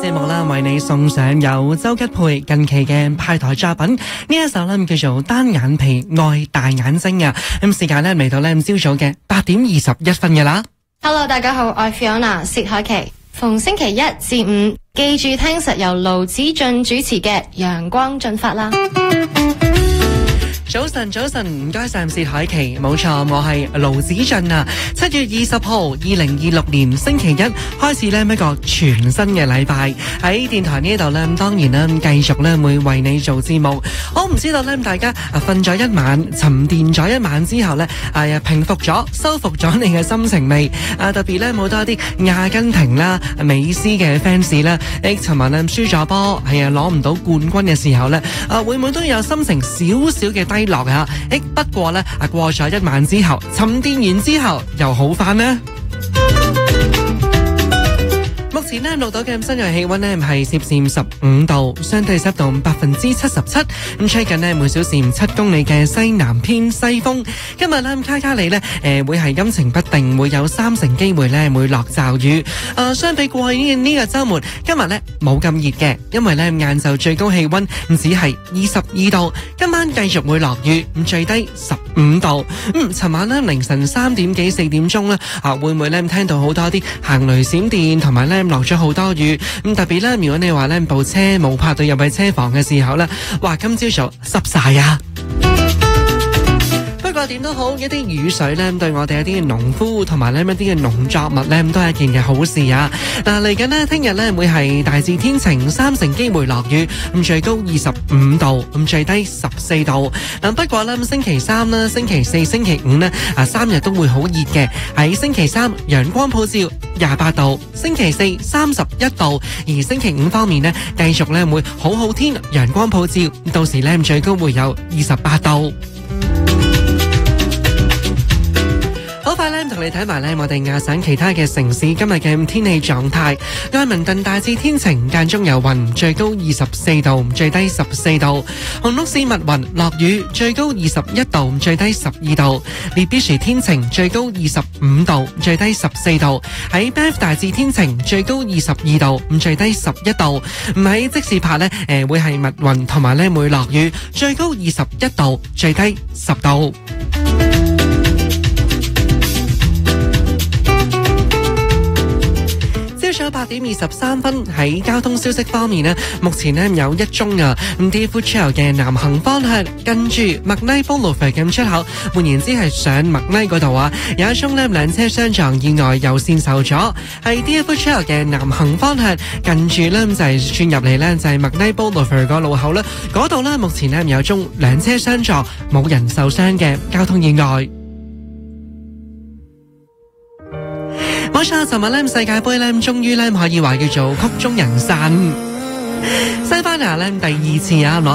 節目啦，為你送上由周吉佩近期嘅派台作品，呢一首呢叫做《單眼皮愛大眼睛》啊。咁時間呢嚟到呢朝早嘅8點21分嘅啦。 Hello， 大家好，我係 Fiona 薛凱琪。逢星期1至5，記住聽實由盧子俊主持嘅《陽光進發》啦。 早晨，唔該晒薛凱琪，冇錯，我係盧子俊啊。7月20號，2026年星期1開始呢一個全新嘅禮拜喺電台呢度呢，當然呢繼續呢會為你做節目。我唔知道呢大家瞓咗一晚，沉澱咗一晚之後呢，平復咗、收復咗你嘅心情未？特別呢冇多啲阿根廷啦、美斯嘅 fans 啦，尋晚呢輸咗波，攞唔到冠軍嘅時候呢，會唔會都有心情少少嘅低落啊？不過呢，過咗一晚之後，沉澱完之後又好返呢。目前呢錄到嘅室外氣溫呢係攝氏15度，相對濕度77%。咁吹緊呢每小時7公里嘅西南偏西風。今日呢卡卡里呢會係陰晴不定，會有30%機會呢會落驟雨。相比過去呢個週末，今日呢冇咁熱嘅，因為呢晏晝最高氣溫只係22度，今晚繼續會落雨，最低15度。尋晚呢凌晨3點幾4點鐘呢會唔會呢聽到好多啲行雷閃電，同埋呢落咗好多雨，特別咧，如果你話呢部車冇泊到入去車房嘅時候呢，哇，今朝早濕晒啊！不過點都好，一啲雨水呢對我哋一啲農夫同埋呢一啲嘅農作物呢都係一件嘅好事啊！嗱，嚟緊呢聽日呢會係大致天晴，30%機會落雨，最高25度，最低14度。不過呢星期3啦、星期4、星期5呢3日都會好熱嘅。喺星期3陽光普照28度，星期4 31度，而星期5方面呢繼續呢會好天，陽光普照，到時呢最高會有28度。好快咧，同你睇埋咧，我哋亞省其他嘅城市今日嘅天氣狀態。愛民頓大致天晴，間中有雲，最高24度，最低14度。紅鹿市密雲落雨，最高21度，最低12度。列比殊天晴，最高25度，最低14度。喺 Bath 大致天晴，最高22度，最低11度。喺即士柏呢，會係密雲同埋咧會落雨，最高21度，最低10度。朝早8點23分，喺交通消息方面呢，目前呢有一宗Deerfoot Trail 嘅南行方向近住 McKnight Boulevard 嘅出口，換言之係上 McKnight 嗰度有一宗呢兩車相撞意外，右線受阻。係 Deerfoot Trail 嘅南行方向近住呢就係轉入嚟呢就係 McKnight Boulevard 個路口啦，嗰度呢目前呢有一宗兩車相撞，冇人受傷嘅交通意外。冇錯，尋日咧世界盃咧，終於咧可以話叫做曲終人散。西班牙咧第2次攞